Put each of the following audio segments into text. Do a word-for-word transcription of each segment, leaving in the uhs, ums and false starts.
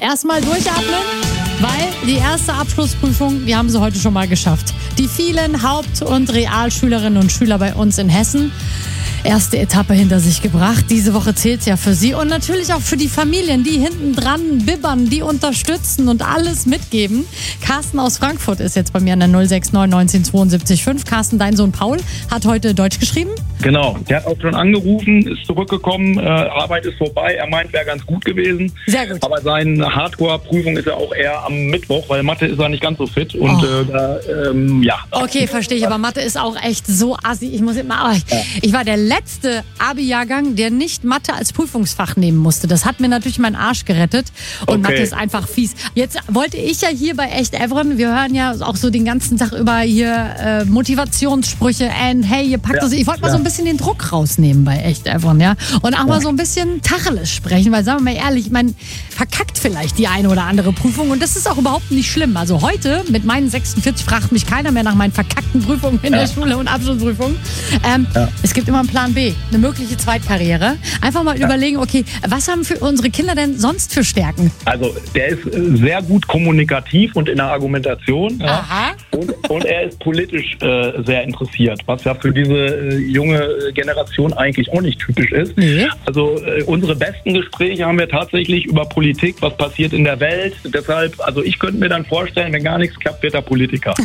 erstmal durchatmen, weil die erste Abschlussprüfung, die haben sie heute schon mal geschafft. Die vielen Haupt- und Realschülerinnen und Schüler bei uns in Hessen. Erste Etappe hinter sich gebracht. Diese Woche zählt ja für Sie und natürlich auch für die Familien, die hinten dran bibbern, die unterstützen und alles mitgeben. Carsten aus Frankfurt ist jetzt bei mir an der null sechs neun neunzehn zweiundsiebzig fünf. Carsten, dein Sohn Paul hat heute Deutsch geschrieben. Genau, der hat auch schon angerufen, ist zurückgekommen, äh, Arbeit ist vorbei. Er meint, wäre ganz gut gewesen. Sehr gut. Aber seine Hardcore-Prüfung ist ja auch eher am Mittwoch, weil Mathe ist er nicht ganz so fit. Und Oh. äh, da, ähm, ja. Okay, verstehe ich, aber Mathe ist auch echt so assi. Ich muss immer, aber ich, ich war der letzte Abi-Jahrgang, der nicht Mathe als Prüfungsfach nehmen musste. Das hat mir natürlich meinen Arsch gerettet. Und Okay. Mathe ist einfach fies. Jetzt wollte ich ja hier bei Echt Evren, wir hören ja auch so den ganzen Tag über hier äh, Motivationssprüche und hey, ihr packt Ja, das. Ich wollte mal ja. so ein bisschen den Druck rausnehmen bei Echt Evren, ja. Und auch mal so ein bisschen Tacheles sprechen, weil sagen wir mal ehrlich, ich meine, verkackt vielleicht die eine oder andere Prüfung und das ist auch überhaupt nicht schlimm. Also heute mit meinen sechsundvierzig fragt mich keiner mehr nach meinen verkackten Prüfungen in Ja. der Schule und Abschlussprüfungen. Ähm, Ja. Es gibt immer einen Plan B, eine mögliche Zweitkarriere. Einfach mal überlegen, okay, was haben für unsere Kinder denn sonst für Stärken? Also der ist äh, sehr gut kommunikativ und in der Argumentation. Ja. Aha. Und, und er ist politisch äh, sehr interessiert, was ja für diese äh, junge Generation eigentlich auch nicht typisch ist. Nee. Also äh, unsere besten Gespräche haben wir tatsächlich über Politik, was passiert in der Welt. Deshalb, also ich könnte mir dann vorstellen, wenn gar nichts klappt, wird er Politiker.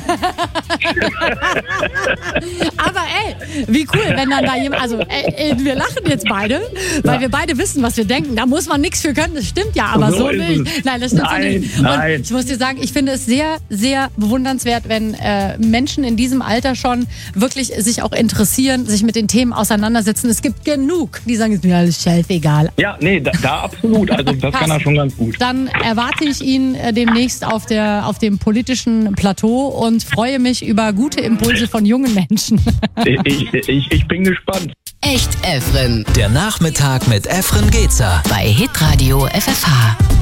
Aber ey, wie cool, wenn dann da jemand, also ey, ey, wir lachen jetzt beide, weil Ja. wir beide wissen, was wir denken. Da muss man nichts für können, das stimmt ja, aber so, So ist nicht. es. Nein, das stimmt Nein, so nicht. Und nein. ich muss dir sagen, ich finde es sehr, sehr bewundernswert, wenn äh, Menschen in diesem Alter schon wirklich sich auch interessieren, sich mit den Themen auseinandersetzen. Es gibt genug, die sagen, es ist mir alles scheißegal. Ja, nee, da, da absolut. Also das kann er schon ganz gut. Dann erwarte ich ihn äh, demnächst auf, der, auf dem politischen Plateau und freue mich über gute Impulse von jungen Menschen. Ich, ich, ich, ich bin gespannt. Echt Evren Der Nachmittag mit Efren Gezer. bei Hitradio F F H.